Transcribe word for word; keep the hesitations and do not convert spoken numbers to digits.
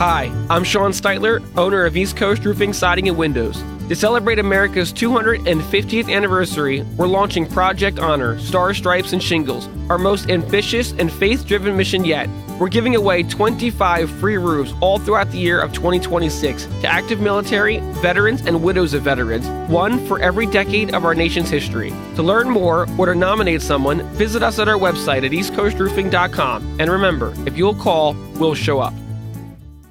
Hi, I'm Sean Steitler, owner of East Coast Roofing, Siding, and Windows. To celebrate America's two hundred fiftieth anniversary, we're launching Project Honor, Star Stripes, and Shingles, our most ambitious and faith-driven mission yet. We're giving away twenty-five free roofs all throughout the year of twenty twenty-six to active military, veterans, and widows of veterans, one for every decade of our nation's history. To learn more or to nominate someone, visit us at our website at east coast roofing dot com. And remember, if you'll call, we'll show up.